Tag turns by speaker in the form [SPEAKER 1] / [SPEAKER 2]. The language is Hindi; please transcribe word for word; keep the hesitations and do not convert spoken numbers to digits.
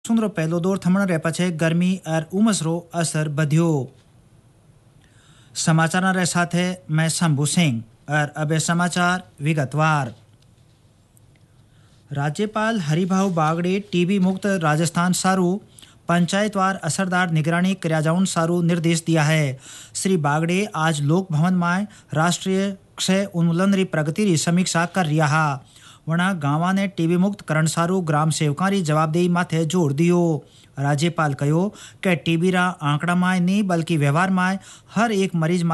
[SPEAKER 1] सुंदरो पहलो दौर थमण रे पछे गर्मी और उमस रो असर बध्यो। समाचार रे साथे मैं शंभू सिंह और अबे समाचार विगतवार। राज्यपाल हरिभाऊ बागड़े टीबी मुक्त राजस्थान सारू पंचायतवार असरदार निगरानी कर्या जाऊन सारू निर्देश दिया है। श्री बागड़े आज लोक भवन में राष्ट्रीय क्षय उन्मूलन री प्रगति री समीक्षा कर रिया हा। वणा गांवा ने टीबी मुक्त करण सारू ग्राम सेवकां री जवाबदेही माथे जोर दियो। राज्यपाल कहो कि टीबी रा आंकड़ा में नहीं बल्कि व्यवहार में हर एक मरीज